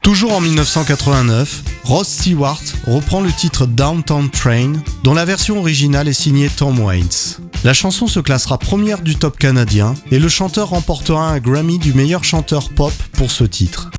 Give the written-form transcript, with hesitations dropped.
Toujours en 1989, Rod Stewart reprend le titre Downtown Train, dont la version originale est signée Tom Waits. La chanson se classera première du top canadien et le chanteur remportera un Grammy du meilleur chanteur pop pour ce titre.